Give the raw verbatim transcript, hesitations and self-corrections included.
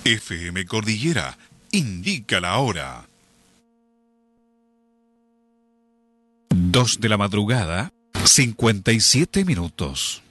F M Cordillera indica la hora. Dos de la madrugada, cincuenta y siete minutos.